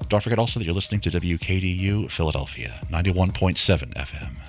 Don't forget also that you're listening to WKDU Philadelphia, 91.7 FM.